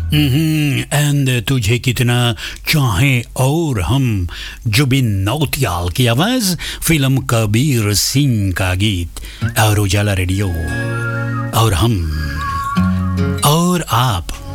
And तुझे कितना चाहे और हम, जुबिन नौटियाल की आवाज, फिल्म कबीर सिंह का गीत और उजाला रेडियो और हम और आप।